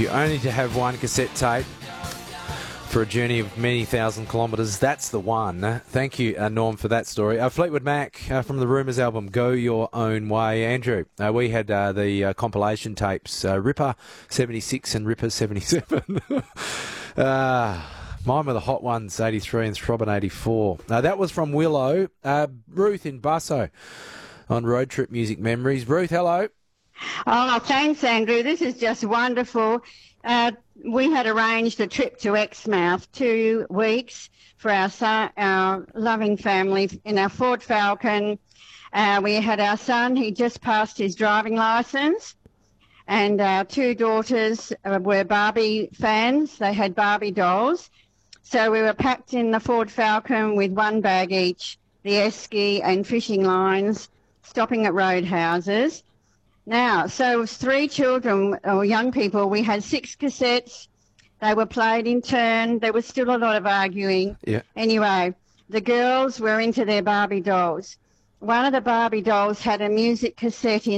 you only to have one cassette tape for a journey of many thousand kilometres, that's the one. Thank you, Norm, for that story. Fleetwood Mac from the Rumours album, Go Your Own Way. Andrew, we had the compilation tapes, Ripper 76 and Ripper 77. Mine were the hot ones, 83 and Throbbin' 84. That was from Willow. Ruth in Busso on Road Trip Music Memories. Ruth, hello. Oh, thanks, Andrew. This is just wonderful. We had arranged a trip to Exmouth 2 weeks for our loving family in our Ford Falcon. We had our son. He just passed his driving licence. And our 2 daughters were Barbie fans. They had Barbie dolls. So we were packed in the Ford Falcon with 1 bag each, the esky and fishing lines, stopping at roadhouses. Now, so it was 3 children or young people. We had 6 cassettes. They were played in turn. There was still a lot of arguing. Yeah. Anyway, the girls were into their Barbie dolls. One of the Barbie dolls had a music cassette in